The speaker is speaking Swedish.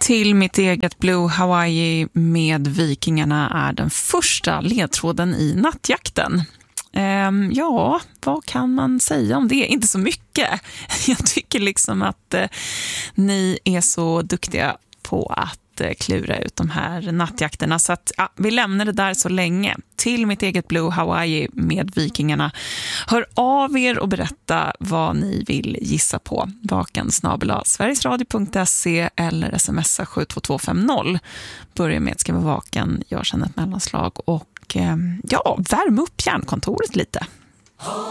Till mitt eget Blue Hawaii med Vikingarna är den första ledtråden i nattjakten. Ja, vad kan man säga om det? Inte så mycket. Jag tycker liksom att ni är så duktiga på att klura ut de här nattjakterna, så att vi lämnar det där så länge. Till mitt eget Blue Hawaii med Vikingarna. Hör av er och berätta vad ni vill gissa på. vaken@sverigesradio.se eller smsa 72250. Börja med att skriva vaken, gör sedan ett mellanslag och värm upp hjärnkontoret lite.